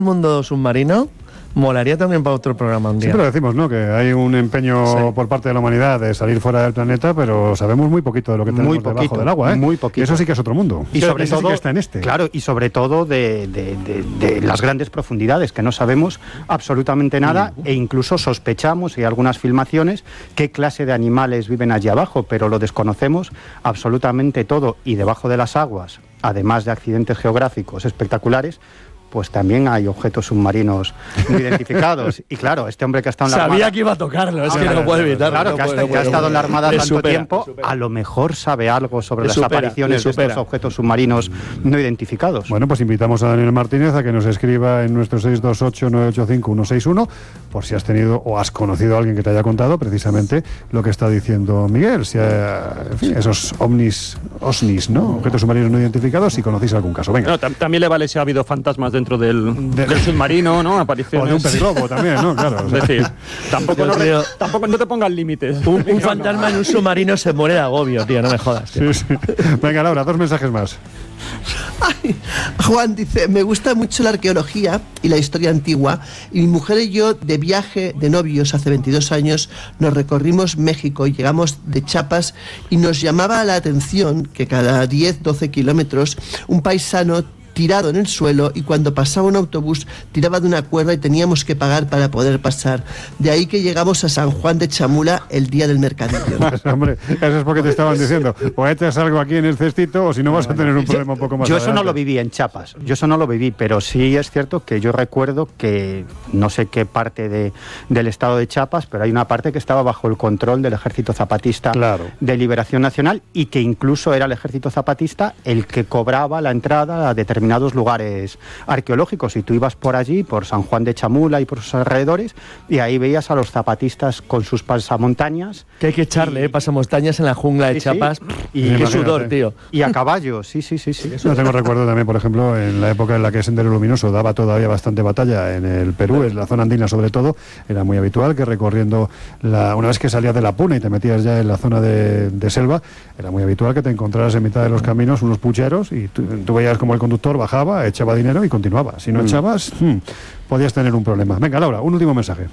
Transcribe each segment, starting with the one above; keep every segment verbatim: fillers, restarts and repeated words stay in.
mundo submarino molaría también para otro programa un día. Siempre lo decimos, ¿no? Que hay un empeño sí. por parte de la humanidad de salir fuera del planeta, pero sabemos muy poquito de lo que tenemos muy poquito, debajo del agua, ¿eh? Muy poquito. Y eso sí que es otro mundo. Y sobre todo, sí que está en este. Claro, y sobre todo de, de, de, de las grandes profundidades, que no sabemos absolutamente nada mm. e incluso sospechamos, y hay algunas filmaciones, qué clase de animales viven allí abajo, pero lo desconocemos absolutamente todo. Y debajo de las aguas, además de accidentes geográficos espectaculares, pues también hay objetos submarinos no identificados. Y claro, este hombre que ha estado en la Sabía Armada... que iba a tocarlo, es ah, que claro, no puede evitarlo. Claro, no que, ha, puede, que ha estado en la Armada tanto supera, tiempo, a lo mejor sabe algo sobre las supera, apariciones de estos objetos submarinos no identificados. Bueno, pues invitamos a Daniel Martínez a que nos escriba en nuestro seis dos ocho, nueve ocho cinco, uno seis uno por si has tenido o has conocido a alguien que te haya contado precisamente lo que está diciendo Miguel. Si ha, en fin, esos ovnis, osnis, ¿no? Objetos submarinos no identificados, si conocéis algún caso. Venga. No, tam- también le vale si ha habido fantasmas dentro del... De, del submarino, ¿no? Apariciones. O de un peliglobo también, ¿no? Claro. O sea. Es decir, tampoco, no, re, tampoco no te pongas límites. Un, un fantasma en un submarino se muere de agobio, tío, no me jodas. Sí, sí. Venga, Laura, dos mensajes más. Ay, Juan dice, me gusta mucho la arqueología y la historia antigua, y mi mujer y yo de viaje de novios hace veintidós años nos recorrimos México y llegamos de Chiapas y nos llamaba la atención que cada diez, doce kilómetros un paisano tirado en el suelo, y cuando pasaba un autobús tiraba de una cuerda y teníamos que pagar para poder pasar. De ahí que llegamos a San Juan de Chamula el día del mercadillo. Pues, hombre, eso es porque te estaban diciendo, o echas algo aquí en el cestito o si no vas a tener un problema un poco más Yo adelante. eso no lo viví en Chiapas, yo eso no lo viví, pero sí es cierto que yo recuerdo que no sé qué parte de, del estado de Chiapas, pero hay una parte que estaba bajo el control del Ejército Zapatista claro. de Liberación Nacional, y que incluso era el Ejército Zapatista el que cobraba la entrada a determinados lugares arqueológicos, y tú ibas por allí, por San Juan de Chamula y por sus alrededores, y ahí veías a los zapatistas con sus pasamontañas. Que hay que echarle, y... eh, pasamontañas en la jungla de sí, Chiapas. Sí. Y qué imagínate. Sudor, tío. Y a caballo, sí, sí, sí. sí. Yo tengo recuerdo también, por ejemplo, en la época en la que Sendero Luminoso daba todavía bastante batalla en el Perú, en la zona andina sobre todo, era muy habitual que recorriendo, la, una vez que salías de la Puna y te metías ya en la zona de, de selva, era muy habitual que te encontraras en mitad de los caminos unos pucheros y tú, tú veías como el conductor bajaba, echaba dinero y continuaba. Si no mm. echabas, hmm, podías tener un problema. Venga, Laura, un último mensaje.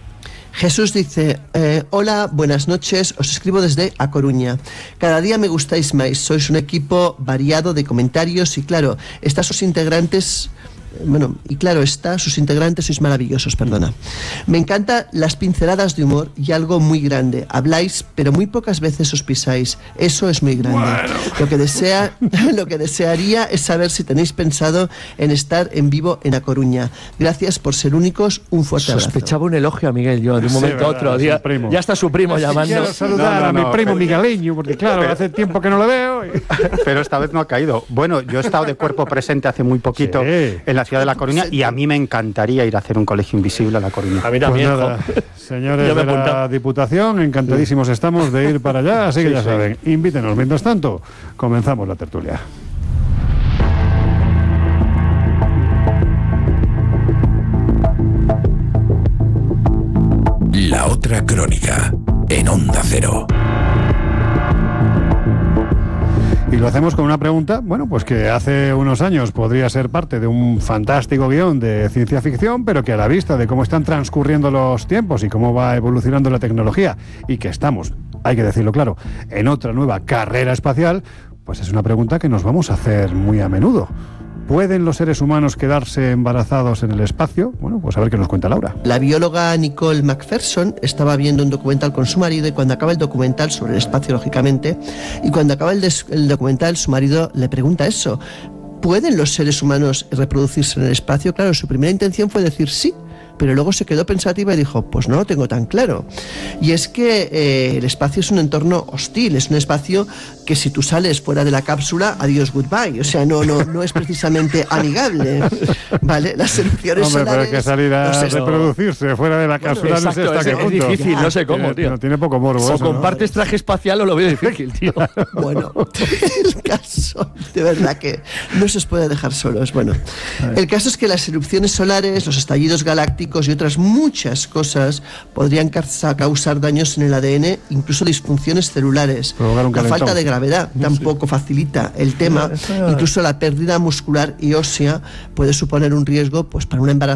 Jesús dice, eh, hola, buenas noches, os escribo desde A Coruña. Cada día me gustáis más, sois un equipo variado de comentarios y claro, estas sus integrantes... Bueno, y claro está, sus integrantes sois maravillosos, perdona. Me encantan las pinceladas de humor y algo muy grande. Habláis, pero muy pocas veces os pisáis. Eso es muy grande. Bueno. Lo que desea, lo que desearía es saber si tenéis pensado en estar en vivo en A Coruña. Gracias por ser únicos. Un fuerte abrazo. Sospechaba un elogio a Miguel yo de un momento sí, a otro. Día, ya está su primo llamando. Quiero saludar no, no, no, a mi primo pero, migueleño, porque claro, pero, hace tiempo que no lo veo. Y... Pero esta vez no ha caído. Bueno, yo he estado de cuerpo presente hace muy poquito sí. en la ciudad de La Coruña, y a mí me encantaría ir a hacer un colegio invisible a La Coruña. A mí también. Pues nada, señores de la Diputación, encantadísimos estamos de ir para allá, así que sí, ya sí. saben, invítenos. Mientras tanto, comenzamos la tertulia. La otra crónica, en Onda Cero. Y lo hacemos con una pregunta, bueno, pues que hace unos años podría ser parte de un fantástico guión de ciencia ficción, pero que a la vista de cómo están transcurriendo los tiempos y cómo va evolucionando la tecnología, y que estamos, hay que decirlo claro, en otra nueva carrera espacial, pues es una pregunta que nos vamos a hacer muy a menudo. ¿Pueden los seres humanos quedarse embarazados en el espacio? Bueno, pues a ver qué nos cuenta Laura. La bióloga Nicole McPherson estaba viendo un documental con su marido, y cuando acaba el documental, sobre el espacio lógicamente, y cuando acaba el, des- el documental, su marido le pregunta eso: ¿pueden los seres humanos reproducirse en el espacio? Claro, su primera intención fue decir sí, pero luego se quedó pensativa y dijo, pues no lo tengo tan claro. Y es que eh, el espacio es un entorno hostil, es un espacio que si tú sales fuera de la cápsula, adiós, goodbye. O sea, no, no, no es precisamente amigable, ¿vale? Las erupciones Hombre, solares... pero es que salir a no sé, reproducirse fuera de la cápsula, bueno, exacto, no sé hasta es, qué punto. Es difícil, no sé cómo, tiene, tío. No tiene poco morbo o eso, compartes ¿no? traje espacial o lo veo difícil, tío. Bueno, el caso, de verdad que no se os puede dejar solos. Bueno, el caso es que las erupciones solares, los estallidos galácticos, genéticos y otras muchas cosas podrían causar daños en el A D N, incluso disfunciones celulares. La falta de gravedad tampoco facilita el tema, incluso la pérdida muscular y ósea puede suponer un riesgo pues para un embarazo